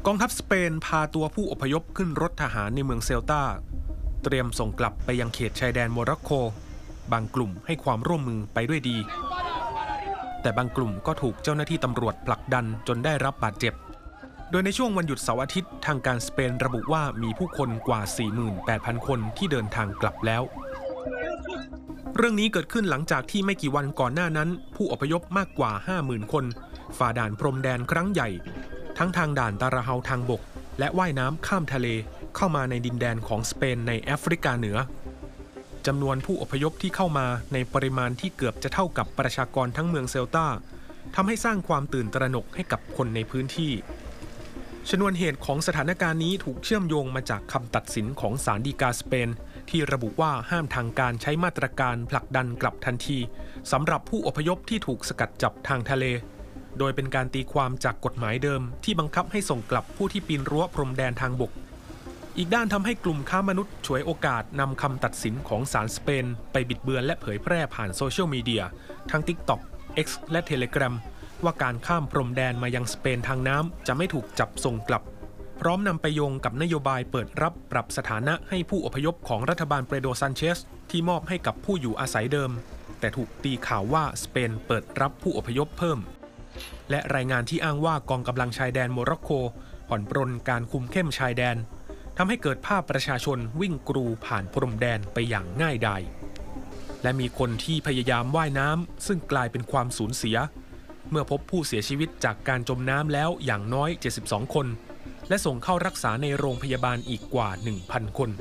กองทัพสเปนพาตัวผู้อพยพขึ้นรถทหารในเมืองเซลตาเตรียมส่งกลับไปยังเขตชายแดนโมร็อกโกบางกลุ่มให้ความร่วมมือไปด้วยดีแต่บางกลุ่มก็ถูกเจ้าหน้าที่ตำรวจผลักดันจนได้รับบาดเจ็บโดยในช่วงวันหยุดเสาร์อาทิตย์ทางการสเปนระบุว่ามีผู้คนกว่า 48,000 คนที่เดินทางกลับแล้วเรื่องนี้เกิดขึ้นหลังจากที่ไม่กี่วันก่อนหน้านั้นผู้อพยพมากกว่า 50,000 คนฝ่าด่านพรมแดนครั้งใหญ่ทั้งทางด่านตาราเฮาทางบกและว่ายน้ำข้ามทะเลเข้ามาในดินแดนของสเปนในแอฟริกาเหนือจำนวนผู้อพยพที่เข้ามาในปริมาณที่เกือบจะเท่ากับประชากรทั้งเมืองเซลตาทำให้สร้างความตื่นตระหนกให้กับคนในพื้นที่ชนวนเหตุของสถานการณ์นี้ถูกเชื่อมโยงมาจากคำตัดสินของศาลฎีกาสเปนที่ระบุว่าห้ามทางการใช้มาตรการผลักดันกลับทันทีสำหรับผู้อพยพที่ถูกสกัดจับทางทะเลโดยเป็นการตีความจากกฎหมายเดิมที่บังคับให้ส่งกลับผู้ที่ปีนรั้วพรมแดนทางบกอีกด้านทำให้กลุ่มค้ามนุษย์ฉวยโอกาสนำคำตัดสินของศาลสเปนไปบิดเบือนและเผยแพร่ผ่านโซเชียลมีเดียทั้ง TikTok X และ Telegram ว่าการข้ามพรมแดนมายังสเปนทางน้ำจะไม่ถูกจับส่งกลับพร้อมนำไปโยงกับนโยบายเปิดรับปรับสถานะให้ผู้อพยพของรัฐบาลเปโดรซันเชสที่มอบให้กับผู้อยู่อาศัยเดิมแต่ถูกตีข่าวว่าสเปนเปิดรับผู้อพยพเพิ่มและรายงานที่อ้างว่ากองกำลังชายแดนโมร็อกโกผ่อนปรนการคุมเข้มชายแดนทำให้เกิดภาพประชาชนวิ่งกรูผ่านพรมแดนไปอย่างง่ายดายและมีคนที่พยายามว่ายน้ำซึ่งกลายเป็นความสูญเสียเมื่อพบผู้เสียชีวิตจากการจมน้ำแล้วอย่างน้อย72คนและส่งเข้ารักษาในโรงพยาบาลอีกกว่า 1,000 คน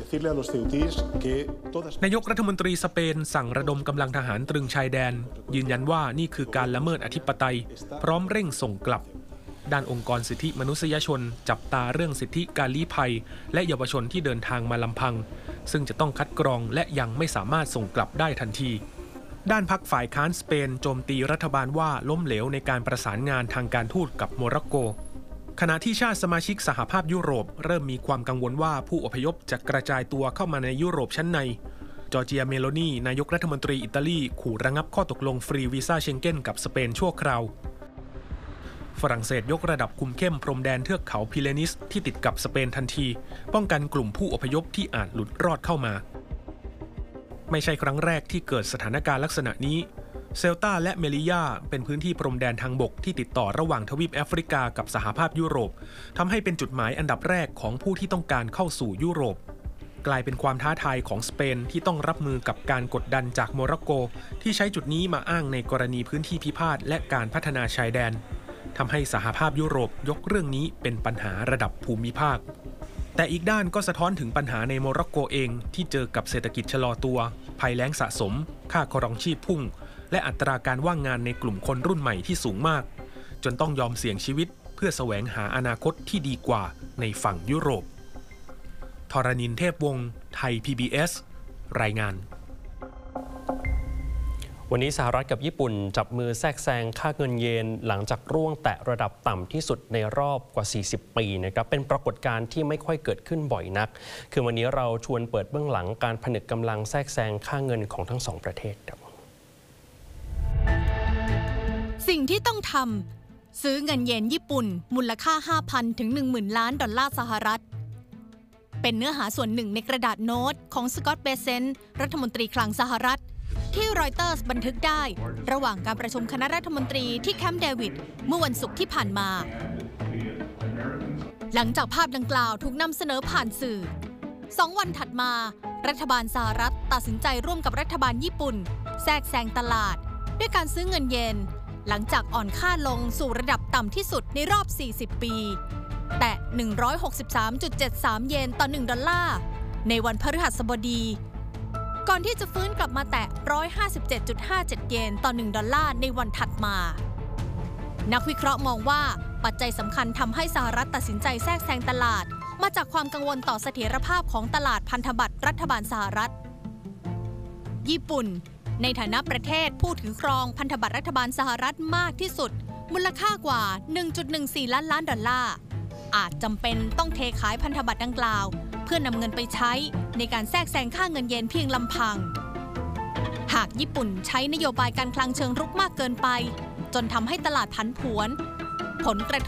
นายกรัฐมนตรีสเปนสั่งระดมกำลังทหารตรึงชายแดนยืนยันว่านี่คือการละเมิดอธิปไตยพร้อมเร่งส่งกลับด้านองค์กรสิทธิมนุษยชนจับตาเรื่องสิทธิการลี้ภัยและเยาวชนที่เดินทางมาลำพังซึ่งจะต้องคัดกรองและยังไม่สามารถส่งกลับได้ทันทีด้านพรรคฝ่ายค้านสเปนโจมตีรัฐบาลว่าล้มเหลวในการประสานงานทางการทูตกับโมร็อกโกขณะที่ชาติสมาชิกสหภาพยุโรปเริ่มมีความกังวลว่าผู้อพยพจะกระจายตัวเข้ามาในยุโรปชั้นในจอร์เจียเมโลนีนายกรัฐมนตรีอิตาลีขู่ระงับข้อตกลงฟรีวีซ่าเชงเก้นกับสเปนชั่วคราวฝรั่งเศสยกระดับคุมเข้มพรมแดนเทือกเขาพิเรนีสที่ติดกับสเปนทันทีป้องกันกลุ่มผู้อพยพที่อาจหลุดรอดเข้ามาไม่ใช่ครั้งแรกที่เกิดสถานการณ์ลักษณะนี้เซลตาและเมลิยาเป็นพื้นที่พรมแดนทางบกที่ติดต่อระหว่างทวีปแอฟริกากับสหภาพยุโรปทำให้เป็นจุดหมายอันดับแรกของผู้ที่ต้องการเข้าสู่ยุโรปกลายเป็นความท้าทายของสเปนที่ต้องรับมือกับการกดดันจากโมร็อกโกที่ใช้จุดนี้มาอ้างในกรณีพื้นที่พิพาทและการพัฒนาชายแดนทำให้สหภาพยุโรปยกเรื่องนี้เป็นปัญหาระดับภูมิภาคแต่อีกด้านก็สะท้อนถึงปัญหาในโมร็อกโกเองที่เจอกับเศรษฐกิจชะลอตัวภัยแล้งสะสมค่าครองชีพพุ่งและอัตราการว่างงานในกลุ่มคนรุ่นใหม่ที่สูงมากจนต้องยอมเสี่ยงชีวิตเพื่อแสวงหาอนาคตที่ดีกว่าในฝั่งยุโรปธรณินทร์เทพวงศ์ไทย PBS รายงานวันนี้สหรัฐกับญี่ปุ่นจับมือแทรกแซงค่าเงินเยนหลังจากร่วงแตะระดับต่ำที่สุดในรอบกว่า 40 ปีนะครับเป็นปรากฏการณ์ที่ไม่ค่อยเกิดขึ้นบ่อยนักคือวันนี้เราชวนเปิดเบื้องหลังการผนึกกำลังแทรกแซงค่าเงินของทั้งสองประเทศครับสิ่งที่ต้องทำซื้อเงินเยนญี่ปุ่นมูลค่า 5,000 ถึง 10,000 ล้านดอลลาร์สหรัฐเป็นเนื้อหาส่วนหนึ่งในกระดาษโน้ตของสกอตต์ เบเซนต์รัฐมนตรีคลังสหรัฐที่รอยเตอร์สบันทึกได้ระหว่างการประชุมคณะรัฐมนตรีที่แคมป์เดวิดเมื่อวันศุกร์ที่ผ่านมาหลังจากภาพดังกล่าวถูกนำเสนอผ่านสื่อ2 วันถัดมารัฐบาลสหรัฐตัดสินใจร่วมกับรัฐบาลญี่ปุ่นแทรกแซงตลาดด้วยการซื้อเงินเยนหลังจากอ่อนค่าลงสู่ระดับต่ำที่สุดในรอบ 40 ปีแต่ 163.73 เยนต่อ 1 ดอลลาร์ในวันพฤหัสบดีก่อนที่จะฟื้นกลับมาแตะ 157.57 เยนต่อ 1 ดอลลาร์ในวันถัดมานักวิเคราะห์มองว่าปัจจัยสำคัญทำให้สหรัฐตัดสินใจแทรกแซงตลาดมาจากความกังวลต่อเสถียรภาพของตลาดพันธบัตรรัฐบาลสหรัฐญี่ปุ่นในฐานะประเทศผู้ถือครองพันธบัตรรัฐบาลสหรัฐมากที่สุดมูลค่ากว่า 1.14 ล้านล้านดอลลาร์อาจจำเป็นต้องเทขายพันธบัตรดังกล่าวเพื่อนำเงินไปใช้ในการแทรกแซงค่าเงินเยนเพียงลำพังหากญี่ปุ่นใช้นโยบายการคลังเชิงรุกมากเกินไปจนทำให้ตลาดผันผวนผลกระทบ